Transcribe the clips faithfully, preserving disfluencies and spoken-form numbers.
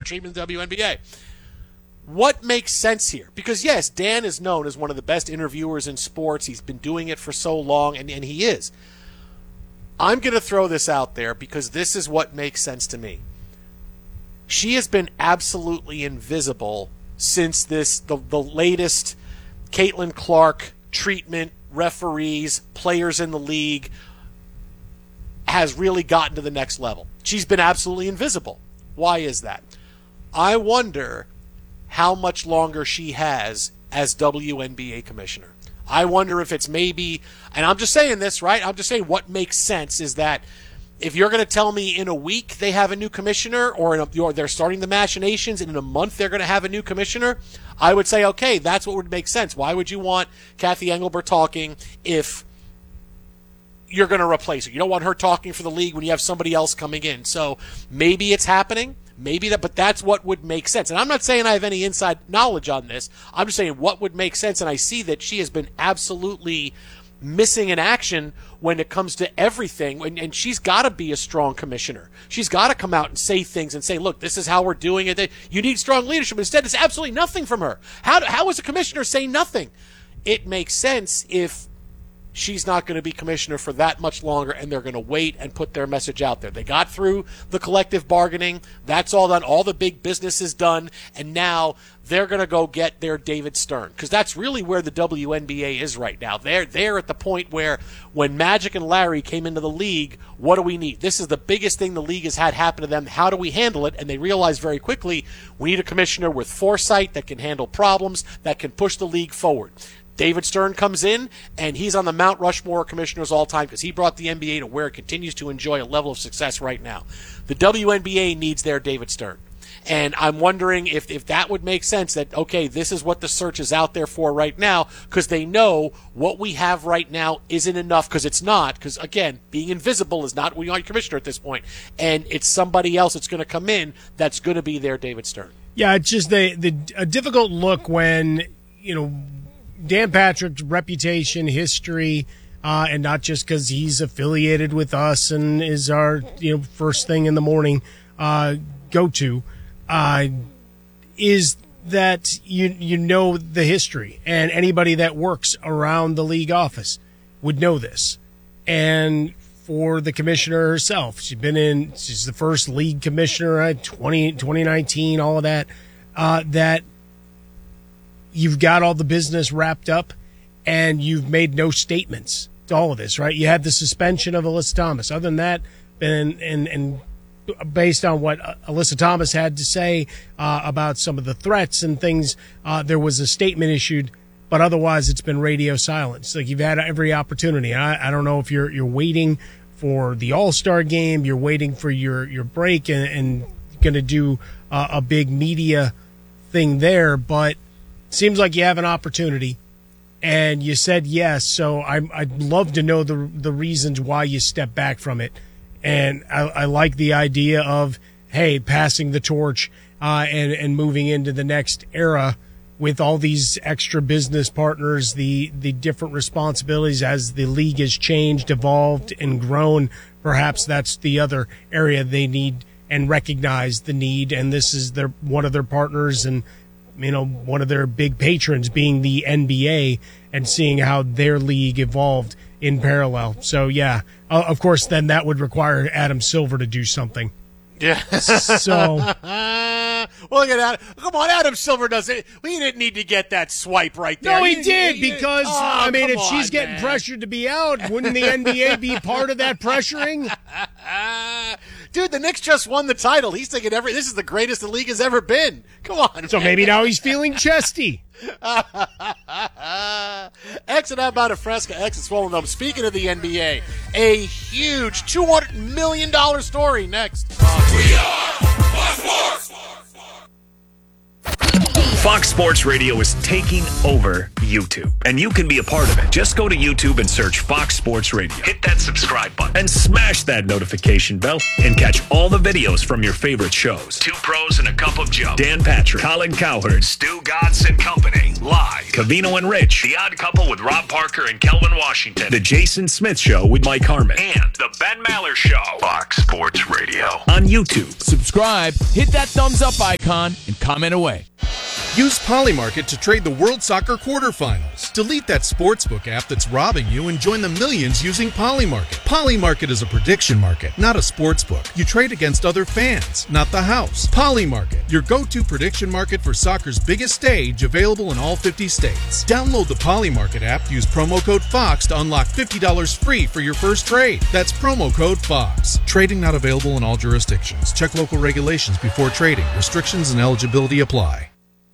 treatment in the W N B A. What makes sense here? Because, yes, Dan is known as one of the best interviewers in sports. He's been doing it for so long, and, and he is. I'm going to throw this out there because this is what makes sense to me. She has been absolutely invisible since this the, the latest Caitlin Clark treatment, referees, players in the league has really gotten to the next level. She's been absolutely invisible. Why is that? I wonder how much longer she has as W N B A commissioner. I wonder if it's maybe, and I'm just saying this, right? I'm just saying what makes sense is that if you're going to tell me in a week they have a new commissioner, or, in a, or they're starting the machinations and in a month they're going to have a new commissioner, I would say, okay, that's what would make sense. Why would you want Kathy Engelbert talking if you're going to replace her? You don't want her talking for the league when you have somebody else coming in. So maybe it's happening. Maybe that, but that's what would make sense. And I'm not saying I have any inside knowledge on this. I'm just saying what would make sense. And I see that she has been absolutely missing in action when it comes to everything. And, and she's got to be a strong commissioner. She's got to come out and say things and say, look, this is how we're doing it. You need strong leadership. Instead, it's absolutely nothing from her. How, how is a commissioner saying nothing? It makes sense if she's not going to be commissioner for that much longer, and they're going to wait and put their message out there. They got through the collective bargaining. That's all done. All the big business is done, and now they're going to go get their David Stern, because that's really where the W N B A is right now. They're, they're at the point where when Magic and Larry came into the league, what do we need? This is the biggest thing the league has had happen to them. How do we handle it? And they realized very quickly we need a commissioner with foresight that can handle problems, that can push the league forward. David Stern comes in, and he's on the Mount Rushmore of commissioners all time because he brought the N B A to where it continues to enjoy a level of success right now. The W N B A needs their David Stern. And I'm wondering if, if that would make sense that, okay, this is what the search is out there for right now, because they know what we have right now isn't enough, because it's not, because, again, being invisible is not what you want your commissioner at this point. And it's somebody else that's going to come in that's going to be their David Stern. Yeah, it's just the, the a difficult look when, you know, Dan Patrick's reputation, history, uh, and not just because he's affiliated with us and is our, you know, first thing in the morning uh, go-to, uh, is that you you know the history, and anybody that works around the league office would know this. And for the commissioner herself, she's been in, she's the first league commissioner at twenty, twenty nineteen, all of that, uh, that you've got all the business wrapped up, and you've made no statements to all of this, right? You had the suspension of Alyssa Thomas. Other than that, and and, and based on what Alyssa Thomas had to say uh, about some of the threats and things, uh, there was a statement issued, but otherwise it's been radio silence. Like, you've had every opportunity. I, I don't know if you're you're waiting for the All-Star game, you're waiting for your, your break and, and going to do uh, a big media thing there, but seems like you have an opportunity, and you said yes. So I'm, I'd love to know the the reasons why you step back from it. And I, I like the idea of, hey, passing the torch uh, and and moving into the next era with all these extra business partners, the the different responsibilities as the league has changed, evolved, and grown. Perhaps that's the other area they need and recognize the need. And this is their one of their partners, and you know, one of their big patrons being the N B A, and seeing how their league evolved in parallel. So, yeah, uh, of course, then that would require Adam Silver to do something. Yeah. So, well, look at Adam. Come on, Adam Silver does it. We didn't need to get that swipe right there. No, he, he did, he, because, oh, I mean, if she's on, getting man. pressured to be out, wouldn't the N B A be part of that pressuring? Dude, the Knicks just won the title. He's thinking every this is the greatest the league has ever been. Come on. So man. maybe now he's feeling chesty. X and about a Fresca, X and Swollen Dome. Speaking of the N B A, a huge two hundred million dollars story next. We are Fox Sports. Fox Sports Radio is taking over YouTube, and you can be a part of it. Just go to YouTube and search Fox Sports Radio. Hit that subscribe button and smash that notification bell and catch all the videos from your favorite shows. Two Pros and a Cup of Joe. Dan Patrick, Colin Cowherd, Stu Gatz and Company. Live. Covino and Rich. The Odd Couple with Rob Parker and Kelvin Washington. The Jason Smith Show with Mike Harmon. And The Ben Maller Show. Fox Sports Radio. On YouTube. Subscribe, hit that thumbs up icon, and comment away. Use Polymarket to trade the World Soccer quarterfinals. Delete that sportsbook app that's robbing you and join the millions using Polymarket. Polymarket is a prediction market, not a sportsbook. You trade against other fans, not the house. Polymarket, your go-to prediction market for soccer's biggest stage, available in all fifty states. Download the Polymarket app, use promo code FOX to unlock fifty dollars free for your first trade. That's promo code FOX. Trading not available in all jurisdictions. Check local regulations before trading. Restrictions and eligibility apply.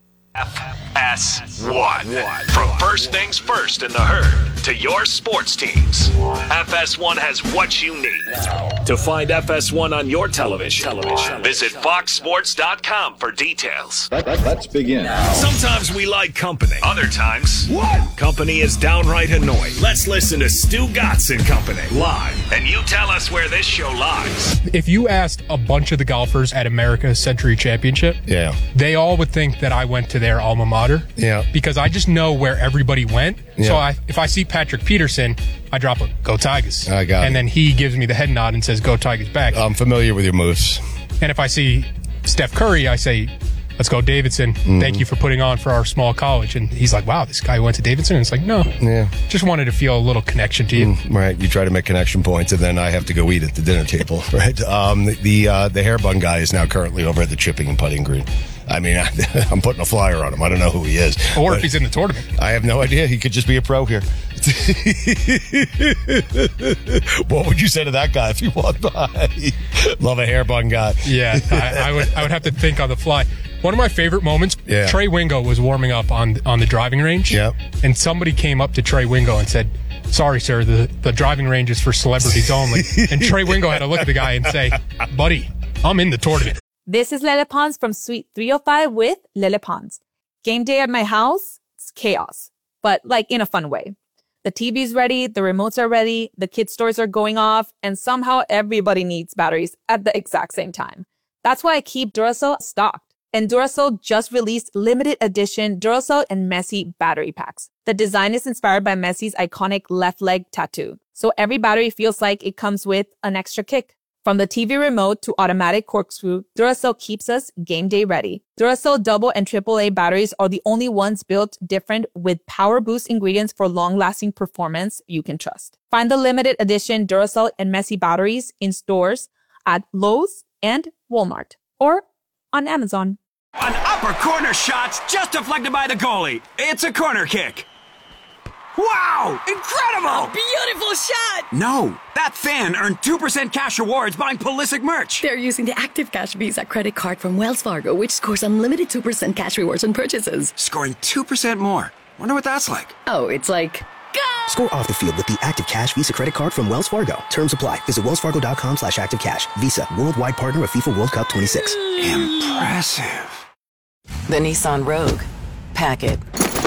F S one. From first things first in the herd to your sports teams, F S one has what you need. To find F S one on your television, television. visit fox sports dot com for details. Let, let, let's begin. Sometimes we like company. Other times, what? Company is downright annoying. Let's listen to Stu Gatz and Company live, and you tell us where this show lies. If you asked a bunch of the golfers at America's Century Championship, yeah, they all would think that I went to their alma mater. Yeah. Because I just know where everybody went. Yeah. So I, if I see Patrick Peterson, I drop a go Tigers. I got it. And then he gives me the head nod and says go Tigers back. I'm familiar with your moves. And if I see Steph Curry, I say, let's go Davidson. Mm-hmm. Thank you for putting on for our small college. And he's like, wow, this guy went to Davidson? And it's like, no. Yeah. Just wanted to feel a little connection to you. Mm, right. You try to make connection points, and then I have to go eat at the dinner table, right? Um, the uh, the hair bun guy is now currently over at the chipping and putting green. I mean, I, I'm putting a flyer on him. I don't know who he is. Or if he's in the tournament. I have no idea. He could just be a pro here. What would you say to that guy if he walked by? Love a hair bun guy. Yeah, I, I would I would have to think on the fly. One of my favorite moments, yeah. Trey Wingo was warming up on on the driving range. Yeah. And somebody came up to Trey Wingo and said, sorry, sir, the, the driving range is for celebrities only. And Trey Wingo had to look at the guy and say, buddy, I'm in the tournament. This is Lele Pons from Suite three oh five with Lele Pons. Game day at my house, it's chaos, but like in a fun way. The T V's ready, the remotes are ready, the kids' stores are going off, and somehow everybody needs batteries at the exact same time. That's why I keep Duracell stocked. And Duracell just released limited edition Duracell and Messi battery packs. The design is inspired by Messi's iconic left leg tattoo, so every battery feels like it comes with an extra kick. From the T V remote to automatic corkscrew, Duracell keeps us game day ready. Duracell double and triple A batteries are the only ones built different with power boost ingredients for long-lasting performance you can trust. Find the limited edition Duracell and Messi batteries in stores at Lowe's and Walmart or on Amazon. An upper corner shot's just deflected by the goalie. It's a corner kick. Wow! Incredible! Beautiful shot! No, that fan earned two percent cash rewards buying Pulisic merch. They're using the Active Cash Visa credit card from Wells Fargo, which scores unlimited two percent cash rewards on purchases. Scoring two percent more. Wonder what that's like. Oh, it's like... Go! Score off the field with the Active Cash Visa credit card from Wells Fargo. Terms apply. Visit wellsfargo.com slash activecash. Visa, worldwide partner of FIFA World Cup twenty-six. Impressive. The Nissan Rogue. Pack it.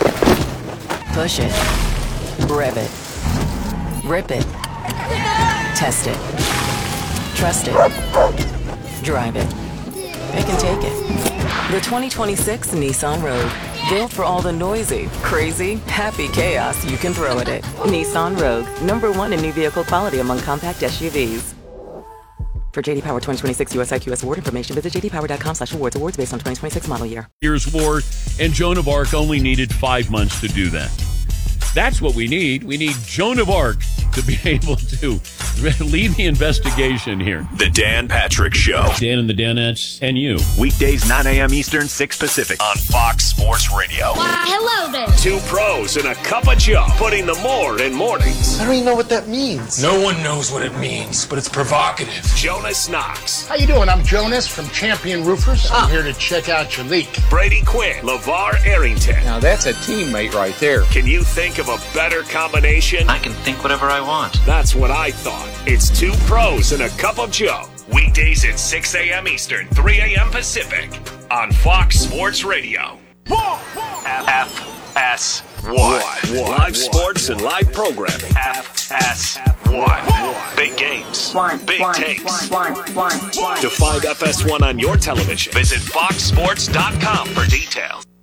Push it. Rev it. Rip it. Test it. Trust it. Drive it. Pick and take it. The twenty twenty-six Nissan Rogue. Built for all the noisy, crazy, happy chaos you can throw at it. Nissan Rogue. Number one in new vehicle quality among compact S U Vs. For J D Power twenty twenty-six U S I Q S award information, visit j d power dot com slash awards. Awards based on twenty twenty-six model year. Years war, and Joan of Arc only needed five months to do that. That's what we need. We need Joan of Arc to be able to lead the investigation here. The Dan Patrick Show. Dan and the Danettes and you. Weekdays, nine a.m. Eastern, six Pacific. On Fox Sports Radio. Why, hello there. Two pros and a cup of Joe. Putting the more in mornings. I don't even know what that means. No one knows what it means, but it's provocative. Jonas Knox. How you doing? I'm Jonas from Champion Roofers. I'm here to check out your leak. Brady Quinn. LeVar Arrington. Now that's a teammate right there. Can you think of a better combination? I can think whatever I want. That's what I thought. It's two pros and a cup of Joe. Weekdays at six a.m. Eastern, three a.m. Pacific. On Fox Sports Radio. Whoa! F S one. Live sports and live programming. F S one. Big games. One, Big one, takes. one, one, one, one. To find F S one on your television, visit fox sports dot com for details.